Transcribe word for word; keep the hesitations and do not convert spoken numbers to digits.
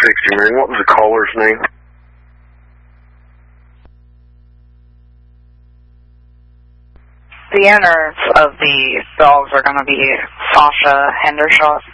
sixty ring. What was the caller's name? The owners of the dogs are going to be Sasha Hendershot